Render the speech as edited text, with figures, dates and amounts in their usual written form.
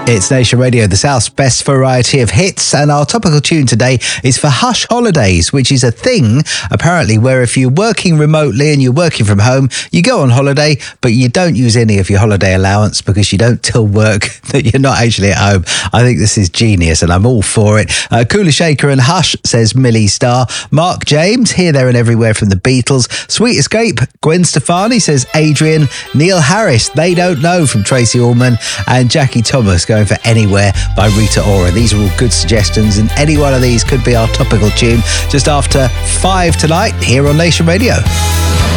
It's Nation Radio, the South's best variety of hits, and our topical tune today is for Hush Holidays, which is a thing, apparently, where if you're working remotely and you're working from home, you go on holiday, but you don't use any of your holiday allowance because you don't tell work that you're not actually at home. I think this is genius, and I'm all for it. Kula Shaker and Hush, says Millie Starr. Mark James, Here, There and Everywhere from the Beatles. Sweet Escape, Gwen Stefani, says Adrian. Neil Harris, They Don't Know from Tracy Allman. And Jackie Thomas, going for Anywhere by Rita Ora. These are all good suggestions, and any one of these could be our topical tune just after 5 tonight here on Nation Radio.